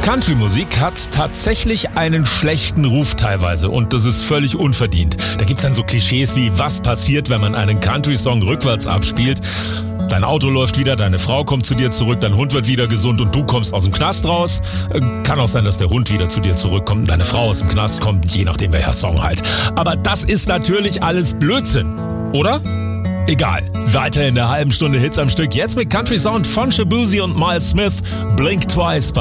Country-Musik hat tatsächlich einen schlechten Ruf teilweise und das ist völlig unverdient. Da gibt's dann so Klischees wie, was passiert, wenn man einen Country-Song rückwärts abspielt? Dein Auto läuft wieder, deine Frau kommt zu dir zurück, dein Hund wird wieder gesund und du kommst aus dem Knast raus. Kann auch sein, dass der Hund wieder zu dir zurückkommt und deine Frau aus dem Knast kommt, je nachdem welcher Song halt. Aber das ist natürlich alles Blödsinn, oder? Egal. Weiter in der halben Stunde Hits am Stück. Jetzt mit Country Sound von Shaboozey und Miles Smith. Blink Twice.